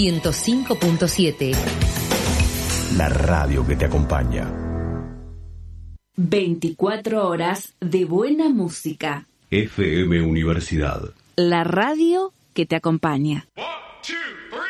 105.7. La radio que te acompaña. 24 horas de buena música. FM Universidad. La radio que te acompaña. 1, 2